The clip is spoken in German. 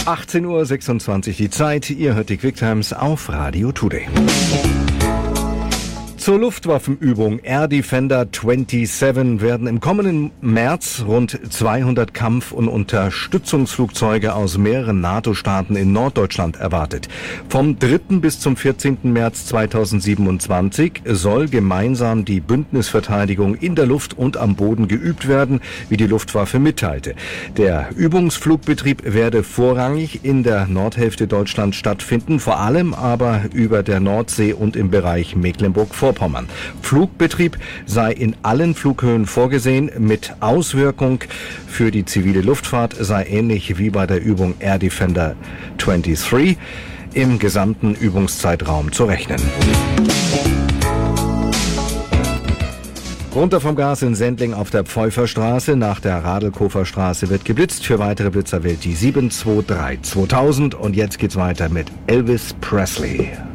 18:26 Uhr die Zeit. Ihr hört die Quicktimes auf Radio Today. Zur Luftwaffenübung Air Defender 27 werden im kommenden März rund 200 Kampf- und Unterstützungsflugzeuge aus mehreren NATO-Staaten in Norddeutschland erwartet. Vom 3. bis zum 14. März 2027 soll gemeinsam die Bündnisverteidigung in der Luft und am Boden geübt werden, wie die Luftwaffe mitteilte. Der Übungsflugbetrieb werde vorrangig in der Nordhälfte Deutschlands stattfinden, vor allem aber über der Nordsee und im Bereich Mecklenburg-Vorpommern. Flugbetrieb sei in allen Flughöhen vorgesehen. Mit Auswirkung für die zivile Luftfahrt sei ähnlich wie bei der Übung Air Defender 23 im gesamten Übungszeitraum zu rechnen. Runter vom Gas in Sendling auf der Pfeuferstraße. Nach der Radelkofer-Straße wird geblitzt. Für weitere Blitzer wählt die 723 2000. Und jetzt geht's weiter mit Elvis Presley.